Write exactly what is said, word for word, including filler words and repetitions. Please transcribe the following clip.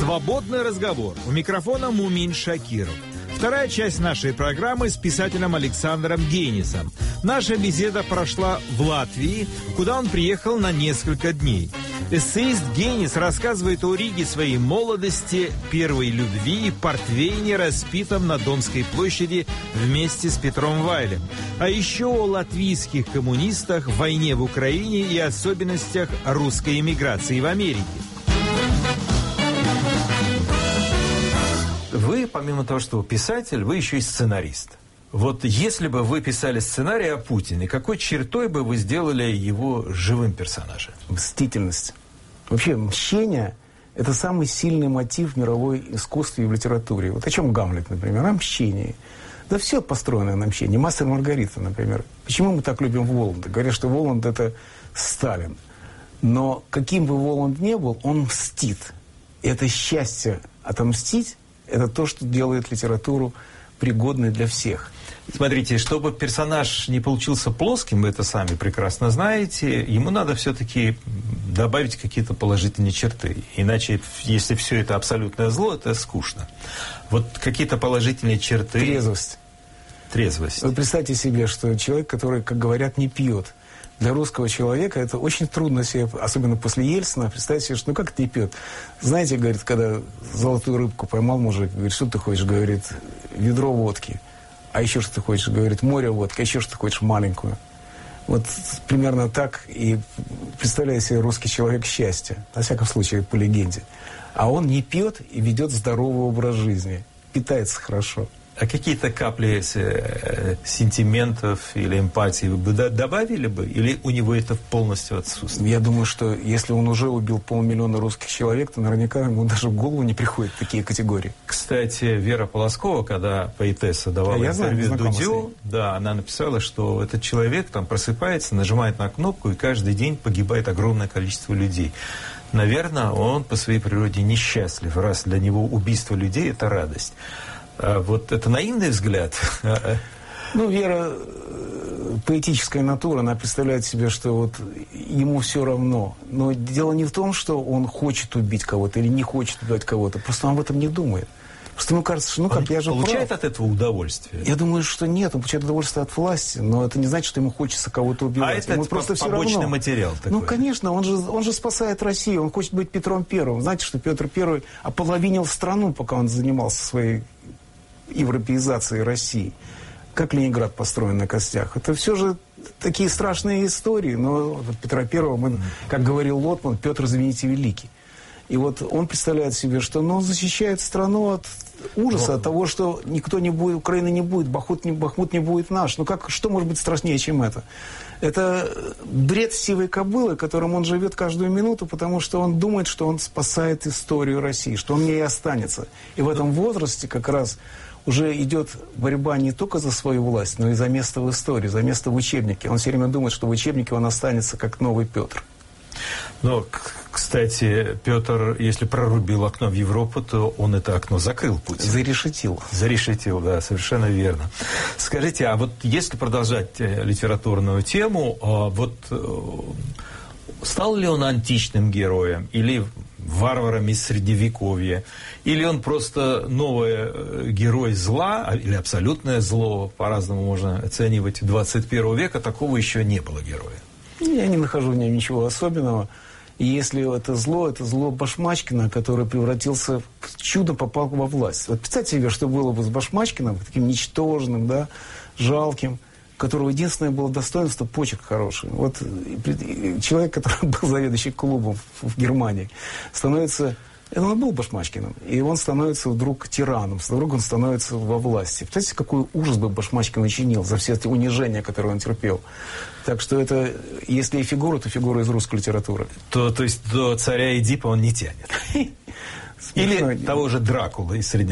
Свободный разговор. У микрофона Мумин Шакиров. Вторая часть нашей программы с писателем Александром Генисом. Наша беседа прошла в Латвии, куда он приехал на несколько дней. Эссеист Генис рассказывает о Риге своей молодости, первой любви и портвейне, распитом на Домской площади вместе с Петром Вайлем. А еще о латвийских коммунистах, войне в Украине и особенностях русской эмиграции в Америке. Вы, помимо того, что вы писатель, вы еще и сценарист. Вот если бы вы писали сценарий о Путине, какой чертой бы вы сделали его живым персонажем? Мстительность. Вообще, мщение – это самый сильный мотив в мировой искусстве и в литературе. Вот о чем Гамлет, например, о мщении. Да все построено на мщении. Мастер и Маргарита, например. Почему мы так любим Воланда? Говорят, что Воланд – это Сталин. Но каким бы Воланд ни был, он мстит. И это счастье отомстить – это то, что делает литературу пригодной для всех. Смотрите, чтобы персонаж не получился плоским, вы это сами прекрасно знаете, ему надо все-таки добавить какие-то положительные черты. Иначе, если все это абсолютное зло, это скучно. Вот какие-то положительные черты... Трезвость. Трезвость. Вы представьте себе, что человек, который, как говорят, не пьет. Для русского человека это очень трудно себе, особенно после Ельцина, представить себе, что ну как это не пьет. Знаете, говорит, когда золотую рыбку поймал мужик, говорит, что ты хочешь, говорит, ведро водки. А еще что ты хочешь, говорит, море водки, а еще что ты хочешь, маленькую. Вот примерно так и представляет себе русский человек счастье, на всяком случае, по легенде. А он не пьет и ведет здоровый образ жизни, питается хорошо. А какие-то капли э, сентиментов или эмпатии вы бы добавили бы? Или у него это полностью отсутствует? Я думаю, что если он уже убил полмиллиона русских человек, то наверняка ему даже в голову не приходят такие категории. Кстати, Вера Полоскова, когда поэтесса давала а интервью Дудю, да, она написала, что этот человек там просыпается, нажимает на кнопку, и каждый день погибает огромное количество людей. Наверное, он по своей природе несчастлив, раз для него убийство людей – это радость. А вот это наивный взгляд? Ну, Вера, поэтическая натура, она представляет себе, что вот ему все равно. Но дело не в том, что он хочет убить кого-то или не хочет убить кого-то. Просто он об этом не думает. Просто ему кажется, что ну как, я же получает прав. от этого удовольствие? Я думаю, что нет, он получает удовольствие от власти, но это не значит, что ему хочется кого-то убивать. А это ему просто побочный все равно. материал такой? Ну, конечно, он же, он же спасает Россию, он хочет быть Петром Первым. Знаете, что Петр Первый ополовинил страну, пока он занимался своей европеизацией России. Как Ленинград построен на костях. Это все же такие страшные истории. Но вот Петра Первого, мы, как говорил Лотман, Петр, извините, великий. И вот он представляет себе, что ну, он защищает страну от ужаса, от того, что никто не будет, Украина не будет, Бахмут не, Бахмут не будет наш. Ну как, что может быть страшнее, чем это? Это бред сивой кобылы, которым он живет каждую минуту, потому что он думает, что он спасает историю России, что он в ней останется. И в этом возрасте как раз уже идет борьба не только за свою власть, но и за место в истории, за место в учебнике. Он все время думает, что в учебнике он останется как новый Петр. Но, кстати, Петр, если прорубил окно в Европу, то он это окно закрыл путь. Зарешетил. Зарешетил, да, совершенно верно. Скажите, а вот если продолжать литературную тему, вот стал ли он античным героем или варваром из Средневековья, или он просто новый герой зла, или абсолютное зло, по-разному можно оценивать, двадцать первого века, такого еще не было героя? Я не нахожу в нем ничего особенного. И если это зло, это зло Башмачкина, который превратился, чудо попал во власть. Вот представьте себе, что было бы с Башмачкиным, таким ничтожным, да, жалким, у которого единственное было достоинство — почерк хороший. Вот человек, который был заведующим клубом в Германии, становится... Он был Башмачкиным, и он становится вдруг тираном, вдруг он становится во власти. Представляете, какой ужас бы Башмачкин учинил за все эти унижения, которые он терпел. Так что это, если и фигура, то фигура из русской литературы. То, то есть до царя Эдипа он не тянет. Или того же Дракулы из Средневековья.